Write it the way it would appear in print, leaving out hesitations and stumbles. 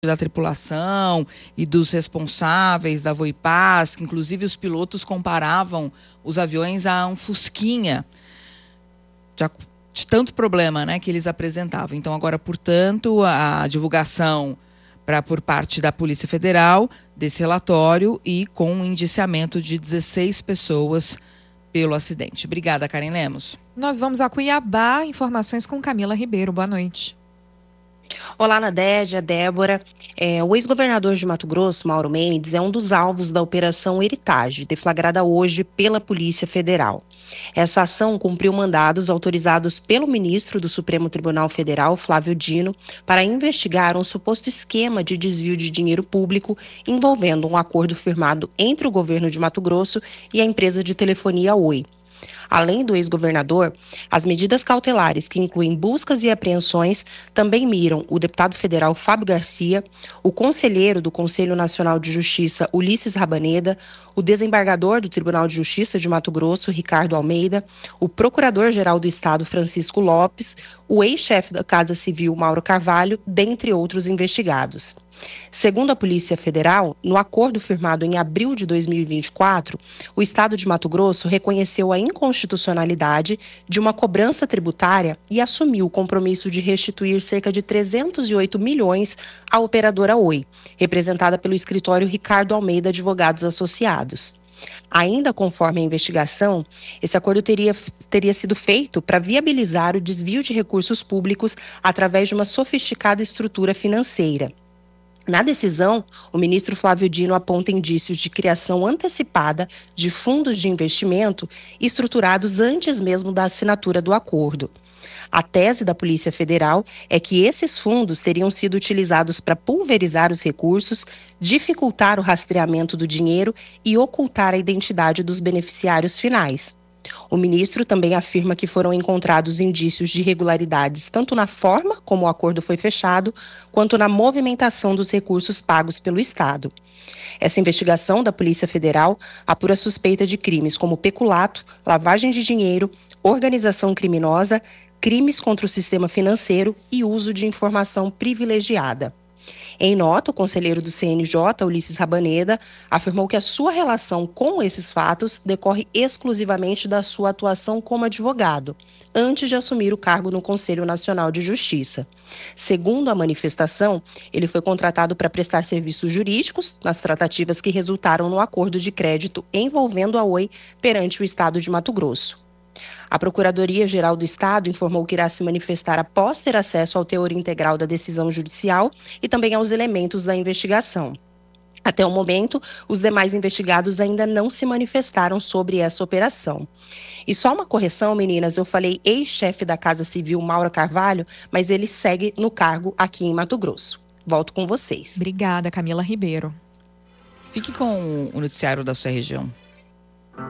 da tripulação e dos responsáveis da Voipaz, que inclusive os pilotos comparavam os aviões a um fusquinha, de tanto problema, né, que eles apresentavam. Então agora, portanto, a divulgação por parte da Polícia Federal desse relatório e com um indiciamento de 16 pessoas pelo acidente. Obrigada, Karen Lemos. Nós vamos a Cuiabá, informações com Camila Ribeiro. Boa noite. Olá, Nadégia, Débora. O ex-governador de Mato Grosso, Mauro Mendes, é um dos alvos da Operação Heritage, deflagrada hoje pela Polícia Federal. Essa ação cumpriu mandados autorizados pelo ministro do Supremo Tribunal Federal, Flávio Dino, para investigar um suposto esquema de desvio de dinheiro público envolvendo um acordo firmado entre o governo de Mato Grosso e a empresa de telefonia Oi. Além do ex-governador, as medidas cautelares, que incluem buscas e apreensões, também miram o deputado federal Fábio Garcia, o conselheiro do Conselho Nacional de Justiça, Ulisses Rabaneda, o desembargador do Tribunal de Justiça de Mato Grosso, Ricardo Almeida, o procurador-geral do Estado, Francisco Lopes, o ex-chefe da Casa Civil, Mauro Carvalho, dentre outros investigados. Segundo a Polícia Federal, no acordo firmado em abril de 2024, o Estado de Mato Grosso reconheceu a inconstitucionalidade de uma cobrança tributária e assumiu o compromisso de restituir cerca de 308 milhões à operadora Oi, representada pelo escritório Ricardo Almeida Advogados Associados. Ainda conforme a investigação, esse acordo teria sido feito para viabilizar o desvio de recursos públicos através de uma sofisticada estrutura financeira. Na decisão, o ministro Flávio Dino aponta indícios de criação antecipada de fundos de investimento estruturados antes mesmo da assinatura do acordo. A tese da Polícia Federal é que esses fundos teriam sido utilizados para pulverizar os recursos, dificultar o rastreamento do dinheiro e ocultar a identidade dos beneficiários finais. O ministro também afirma que foram encontrados indícios de irregularidades tanto na forma como o acordo foi fechado, quanto na movimentação dos recursos pagos pelo Estado. Essa investigação da Polícia Federal apura suspeita de crimes como peculato, lavagem de dinheiro, organização criminosa, crimes contra o sistema financeiro e uso de informação privilegiada. Em nota, o conselheiro do CNJ, Ulisses Rabaneda, afirmou que a sua relação com esses fatos decorre exclusivamente da sua atuação como advogado, antes de assumir o cargo no Conselho Nacional de Justiça. Segundo a manifestação, ele foi contratado para prestar serviços jurídicos nas tratativas que resultaram no acordo de crédito envolvendo a Oi perante o Estado de Mato Grosso. A Procuradoria-Geral do Estado informou que irá se manifestar após ter acesso ao teor integral da decisão judicial e também aos elementos da investigação. Até o momento, os demais investigados ainda não se manifestaram sobre essa operação. E só uma correção, meninas, eu falei ex-chefe da Casa Civil, Mauro Carvalho, mas ele segue no cargo aqui em Mato Grosso. Volto com vocês. Obrigada, Camila Ribeiro. Fique com o noticiário da sua região.